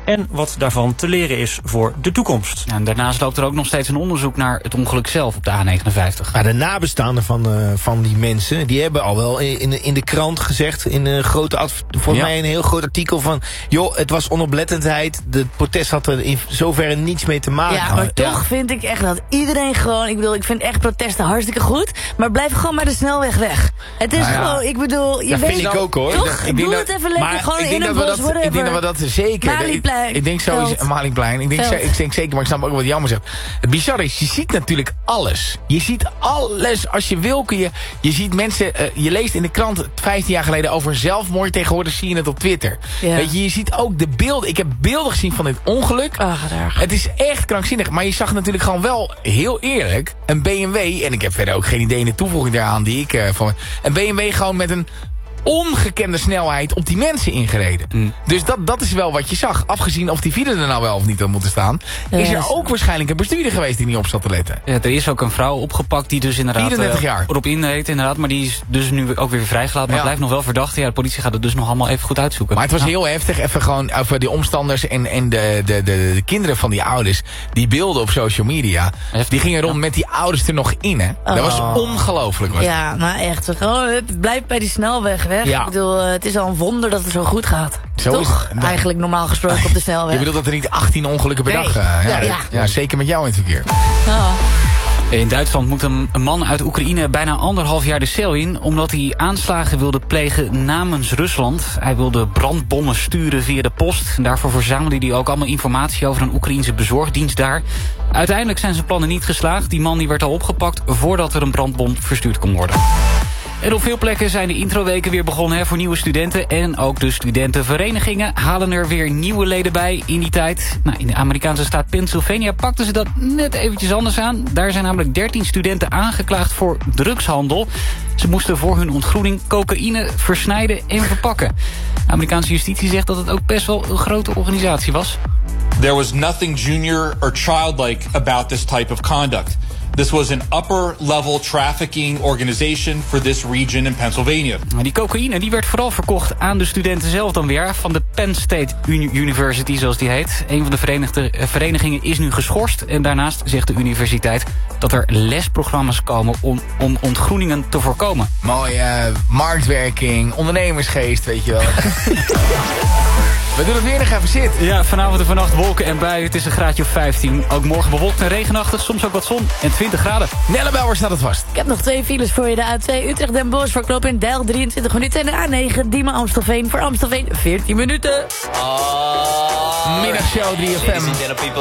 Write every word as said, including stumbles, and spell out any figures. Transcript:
en wat daarvan te leren is voor de toekomst. En daarnaast loopt er ook nog steeds een onderzoek naar het ongeluk zelf op de A negenenvijftig. Maar de nabestaanden van, uh, van die mensen, die hebben al wel in, in de krant gezegd, in een grote adv- volgens Ja. mij een heel groot artikel van, joh, het was onoplettendheid, de protest had er in zoverre niets mee te maken. Ja, maar toch vind ik echt dat iedereen gewoon... Ik bedoel, ik vind echt protesten hartstikke goed... maar blijf gewoon maar de snelweg weg. Het is Nou ja. gewoon, ik bedoel... Je Dat weet vind ik ook, hoor. Toch? Ik denk Doe dat- het even lekker, maar gewoon ik in denk een dat we bos, dat, whatever. Ik denk dat we dat zeker... Malieplein, ik, ik denk sowieso... Veld. Malieplein. Ik denk, Veld. ze- ik denk zeker, maar ik snap ook wat Jammer zegt. Het bizarre is, je ziet natuurlijk alles. Je ziet alles. Als je wil kun je... Je ziet mensen... Uh, je leest in de krant vijftien jaar geleden over zelfmoord. Tegenwoordig zie je het op Twitter. Ja. Weet je, je ziet ook de beelden. Ik heb beelden gezien van dit ongeluk. Ach, daar. Het is echt krankzinnig. Maar je zag natuurlijk gewoon wel, heel eerlijk, een B M W... en ik heb verder ook geen idee in de toevoeging daaraan die ik uh, van... een B M W gewoon met een ongekende snelheid op die mensen ingereden. Mm. Dus dat, dat is wel wat je zag. Afgezien of die file er nou wel of niet had moeten staan... is er ook waarschijnlijk een bestuurder geweest die niet op zat te letten. Ja, er is ook een vrouw opgepakt die dus inderdaad... vierendertig uh, jaar. erop inreed, inderdaad. Maar die is dus nu ook weer vrijgelaten. Maar Ja. blijft nog wel verdacht. Ja, de politie gaat het dus nog allemaal even goed uitzoeken. Maar het was Ja. heel heftig. Even gewoon over die omstanders en, en de, de, de, de kinderen van die ouders. Die beelden op social media. Heftig. Die gingen rond met die ouders er nog in, hè. Dat was ongelooflijk. Was Ja, maar echt. Gewoon, hup, blijf bij die snelweg weg. Ja. Ik bedoel, uh, het is al een wonder dat het zo goed gaat. Zo is Toch? het. Eigenlijk normaal gesproken op de snelweg. Je bedoelt dat er niet achttien ongelukken per Nee. dag... Uh, ja, Ja, ja. ja, zeker met jou in het verkeer. Oh. In Duitsland moet een een man uit Oekraïne bijna anderhalf jaar de cel in... omdat hij aanslagen wilde plegen namens Rusland. Hij wilde brandbommen sturen via de post. En daarvoor verzamelde hij ook allemaal informatie over een Oekraïense bezorgdienst daar. Uiteindelijk zijn zijn plannen niet geslaagd. Die man die werd al opgepakt voordat er een brandbom verstuurd kon worden. En op veel plekken zijn de introweken weer begonnen hè, voor nieuwe studenten. En ook de studentenverenigingen halen er weer nieuwe leden bij in die tijd. Nou, in de Amerikaanse staat Pennsylvania pakten ze dat net eventjes anders aan. Daar zijn namelijk dertien studenten aangeklaagd voor drugshandel. Ze moesten voor hun ontgroening cocaïne versnijden en verpakken. De Amerikaanse justitie zegt dat het ook best wel een grote organisatie was. There was nothing junior or childlike about this type of conduct. This was an upper-level trafficking organization for this region in Pennsylvania. Maar die cocaïne die werd vooral verkocht aan de studenten zelf dan weer... van de Penn State Uni- University, zoals die heet. Een van de verenigde, uh, verenigingen is nu geschorst. En daarnaast zegt de universiteit dat er lesprogramma's komen... om, om ontgroeningen te voorkomen. Mooie uh, marktwerking, ondernemersgeest, weet je wel. We doen het weer nog even zit. Ja, vanavond en vannacht wolken en buien. Het is een graadje of vijftien. Ook morgen bewolkt en regenachtig. Soms ook wat zon en twintig graden. Nelle Bauer staat het vast. Ik heb nog twee files voor je. De A twee Utrecht Den Bosch voor knooppunt Deil drieëntwintig minuten. En de A negen Diemen Amstelveen voor Amstelveen veertien minuten. Middagshow drie F M.